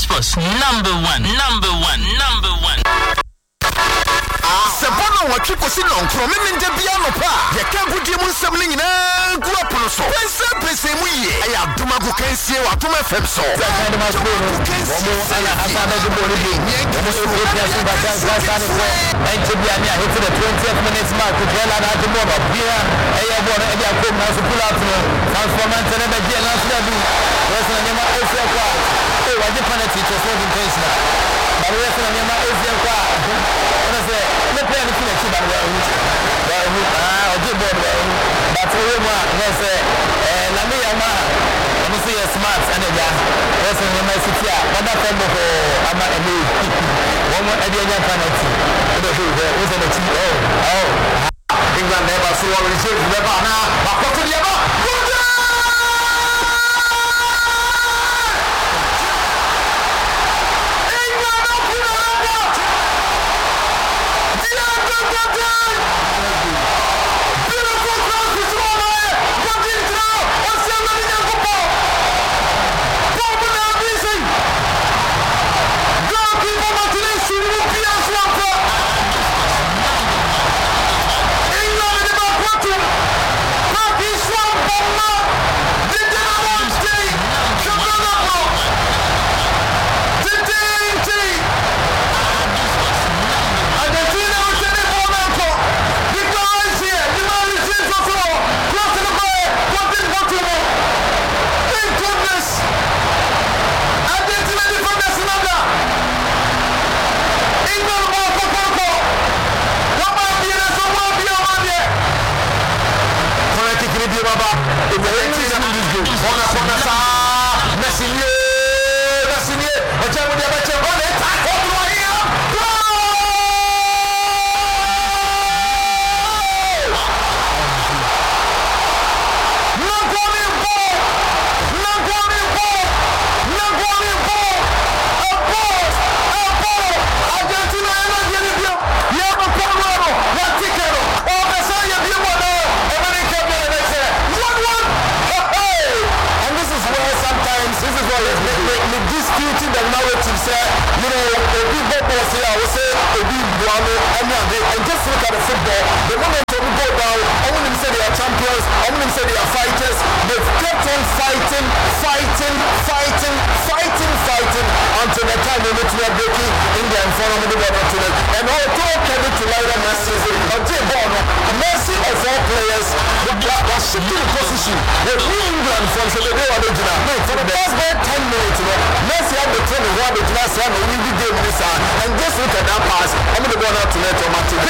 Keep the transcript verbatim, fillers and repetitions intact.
Sports number one, number one, number one. Sabana wa chiko si non kro me nje bia no pa ye ka gudi mu nsam ni nyina gu apono so pensa pese mu ye aya duma go kansie wa tuma fem so ya ka de ma so no mo ala asana de boli bi mo so ko ya so ba ka sa sa ni ko nje bia ni a hit the twentieth minutes mark ko la na de mo ba bia aya bo na bia ko na so pull out no transformant na be bia na so da bi wesa na ma o so kwa e wa de penalty to so intentional ba wesa na ma o so kwa ona se me play ni kile chi ba wa hu ba hu ah o di bo ba hu ba to we ma na se eh na me ya ma no se smart ane ja wesa na ma city a ba da ko mo ko ama ene wo mo e di anya penalty o do hu o se na chi oh oh England never so what receive never na ba ko to di ba and just look at that pass. I'm going to go out to let Omar